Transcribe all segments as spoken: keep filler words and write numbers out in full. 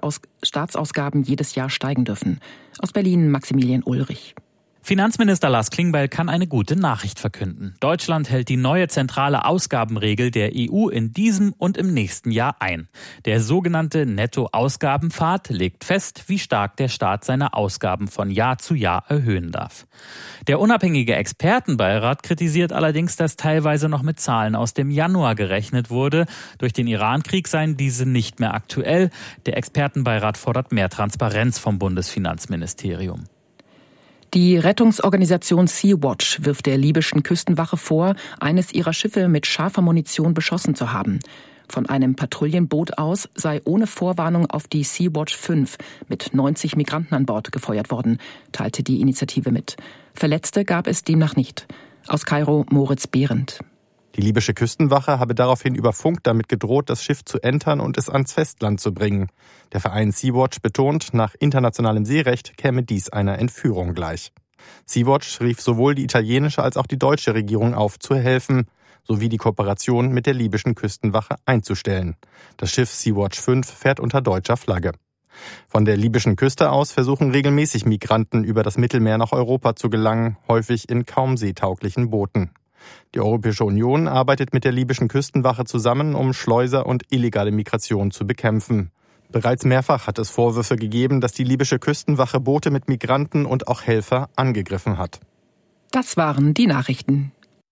Staatsausgaben jedes Jahr steigen dürfen. Aus Berlin Maximilian Ulrich. Finanzminister Lars Klingbeil kann eine gute Nachricht verkünden. Deutschland hält die neue zentrale Ausgabenregel der E U in diesem und im nächsten Jahr ein. Der sogenannte Nettoausgabenpfad legt fest, wie stark der Staat seine Ausgaben von Jahr zu Jahr erhöhen darf. Der unabhängige Expertenbeirat kritisiert allerdings, dass teilweise noch mit Zahlen aus dem Januar gerechnet wurde. Durch den Irankrieg seien diese nicht mehr aktuell. Der Expertenbeirat fordert mehr Transparenz vom Bundesfinanzministerium. Die Rettungsorganisation Sea-Watch wirft der libyschen Küstenwache vor, eines ihrer Schiffe mit scharfer Munition beschossen zu haben. Von einem Patrouillenboot aus sei ohne Vorwarnung auf die Sea-Watch fünf mit neunzig Migranten an Bord gefeuert worden, teilte die Initiative mit. Verletzte gab es demnach nicht. Aus Kairo Moritz Behrendt. Die libysche Küstenwache habe daraufhin über Funk damit gedroht, das Schiff zu entern und es ans Festland zu bringen. Der Verein Sea-Watch betont, nach internationalem Seerecht käme dies einer Entführung gleich. Sea-Watch rief sowohl die italienische als auch die deutsche Regierung auf, zu helfen, sowie die Kooperation mit der libyschen Küstenwache einzustellen. Das Schiff Sea-Watch fünf fährt unter deutscher Flagge. Von der libyschen Küste aus versuchen regelmäßig Migranten über das Mittelmeer nach Europa zu gelangen, häufig in kaum seetauglichen Booten. Die Europäische Union arbeitet mit der libyschen Küstenwache zusammen, um Schleuser und illegale Migration zu bekämpfen. Bereits mehrfach hat es Vorwürfe gegeben, dass die libysche Küstenwache Boote mit Migranten und auch Helfer angegriffen hat. Das waren die Nachrichten.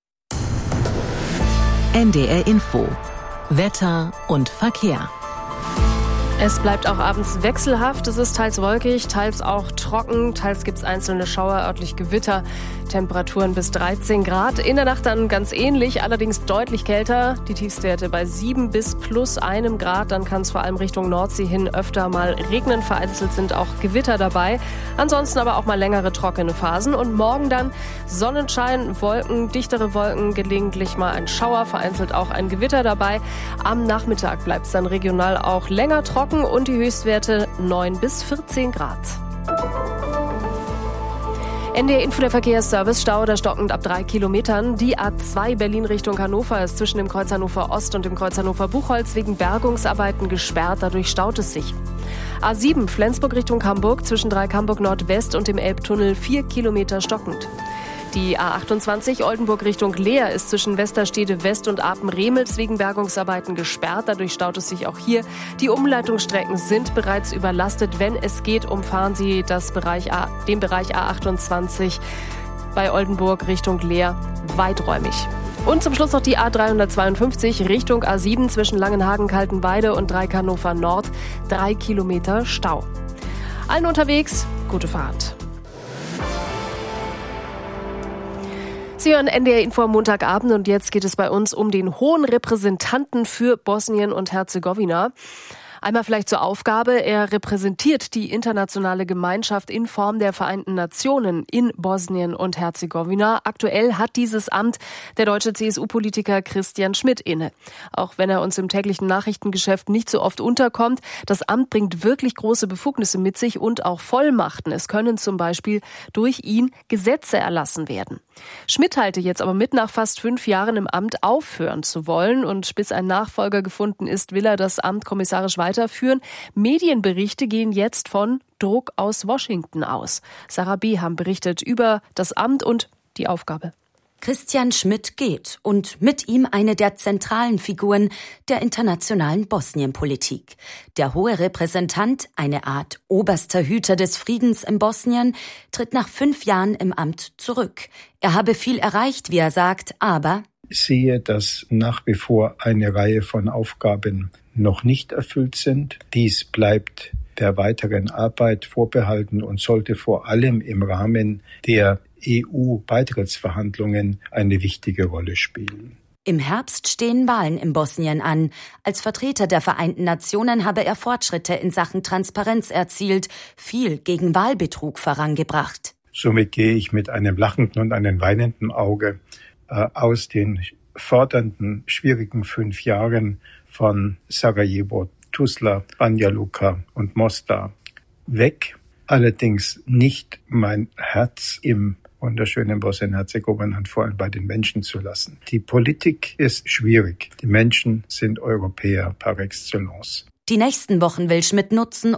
N D R Info. Wetter und Verkehr. Es bleibt auch abends wechselhaft. Es ist teils wolkig, teils auch trocken. Teils gibt es einzelne Schauer, örtlich Gewitter. Temperaturen bis dreizehn Grad. In der Nacht dann ganz ähnlich, allerdings deutlich kälter. Die Tiefstwerte bei sieben bis plus einem Grad. Dann kann es vor allem Richtung Nordsee hin öfter mal regnen. Vereinzelt sind auch Gewitter dabei. Ansonsten aber auch mal längere trockene Phasen. Und morgen dann Sonnenschein, Wolken, dichtere Wolken, gelegentlich mal ein Schauer, vereinzelt auch ein Gewitter dabei. Am Nachmittag bleibt es dann regional auch länger trocken. Und die Höchstwerte neun bis vierzehn Grad. N D R Info, der Verkehrsservice, Stau oder stockend ab drei Kilometern. Die A zwei Berlin Richtung Hannover ist zwischen dem Kreuz Hannover Ost und dem Kreuz Hannover Buchholz wegen Bergungsarbeiten gesperrt. Dadurch staut es sich. A sieben Flensburg Richtung Hamburg zwischen Dreieck Hamburg Nordwest und dem Elbtunnel vier Kilometer stockend. Die A achtundzwanzig Oldenburg Richtung Leer ist zwischen Westerstede West und Apen-Remels wegen Bergungsarbeiten gesperrt. Dadurch staut es sich auch hier. Die Umleitungsstrecken sind bereits überlastet. Wenn es geht, umfahren Sie das Bereich A, den Bereich A achtundzwanzig bei Oldenburg Richtung Leer weiträumig. Und zum Schluss noch die A dreihundertzweiundfünfzig Richtung A sieben zwischen Langenhagen, Kaltenweide und Dreieck Hannover Nord. Drei Kilometer Stau. Allen unterwegs, gute Fahrt. Sie hören N D R Info am Montagabend und jetzt geht es bei uns um den hohen Repräsentanten für Bosnien und Herzegowina. Einmal vielleicht zur Aufgabe, er repräsentiert die internationale Gemeinschaft in Form der Vereinten Nationen in Bosnien und Herzegowina. Aktuell hat dieses Amt der deutsche C S U-Politiker Christian Schmidt inne. Auch wenn er uns im täglichen Nachrichtengeschäft nicht so oft unterkommt, das Amt bringt wirklich große Befugnisse mit sich und auch Vollmachten. Es können zum Beispiel durch ihn Gesetze erlassen werden. Schmidt halte jetzt aber mit, nach fast fünf Jahren im Amt aufhören zu wollen. Und bis ein Nachfolger gefunden ist, will er das Amt kommissarisch weiterführen. Medienberichte gehen jetzt von Druck aus Washington aus. Sarah Beham berichtet über das Amt und die Aufgabe. Christian Schmidt geht und mit ihm eine der zentralen Figuren der internationalen Bosnienpolitik. Der hohe Repräsentant, eine Art oberster Hüter des Friedens in Bosnien, tritt nach fünf Jahren im Amt zurück. Er habe viel erreicht, wie er sagt, aber ich sehe, dass nach wie vor eine Reihe von Aufgaben noch nicht erfüllt sind. Dies bleibt der weiteren Arbeit vorbehalten und sollte vor allem im Rahmen der E U-Beitrittsverhandlungen eine wichtige Rolle spielen. Im Herbst stehen Wahlen in Bosnien an. Als Vertreter der Vereinten Nationen habe er Fortschritte in Sachen Transparenz erzielt, viel gegen Wahlbetrug vorangebracht. Somit gehe ich mit einem lachenden und einem weinenden Auge äh, aus den fordernden, schwierigen fünf Jahren von Sarajevo, Tuzla, Banja Luka und Mostar weg. Allerdings nicht mein Herz im wunderschönen Bosnien-Herzegowina und vor allem bei den Menschen zu lassen. Die Politik ist schwierig. Die Menschen sind Europäer par excellence. Die nächsten Wochen will Schmidt nutzen,